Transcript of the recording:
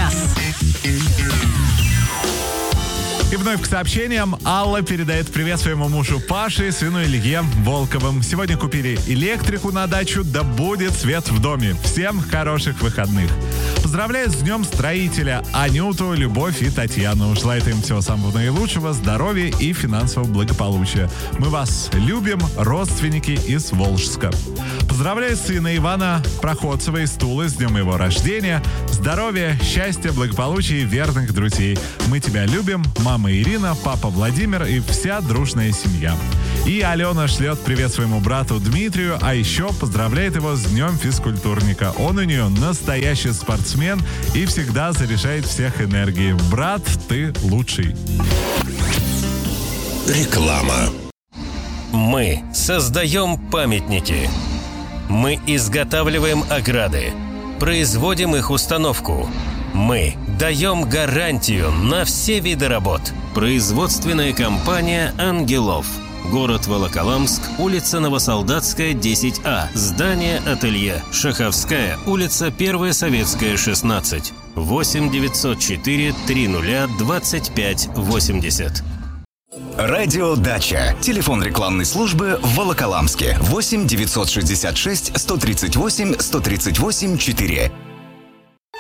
час. И вновь к сообщениям. Алла передает привет своему мужу Паше и сыну Илье Волковым. Сегодня купили электрику на дачу, да будет свет в доме. Всем хороших выходных. Поздравляю с Днем Строителя Анюту, Любовь и Татьяну. Желаю им всего самого наилучшего, здоровья и финансового благополучия. Мы вас любим, родственники из Волжска. Поздравляю сына Ивана Проходцева из Тулы с днем его рождения. Здоровья, счастья, благополучия и верных друзей. Мы тебя любим, мама Ирина, папа Владимир и вся дружная семья. И Алена шлет привет своему брату Дмитрию, а еще поздравляет его с Днем физкультурника. Он у нее настоящий спортсмен и всегда заряжает всех энергией. Брат, ты лучший. Реклама. Мы создаем памятники. Мы изготавливаем ограды. Производим их установку. Мы даем гарантию на все виды работ. Производственная компания «Ангелов». Город Волоколамск, улица Новосолдатская, 10А. Здание ателье. Шаховская, улица 1 Советская, 16. 8 904 30 25 80. Радио «Дача». Телефон рекламной службы в Волоколамске. 8 966 138 138 4.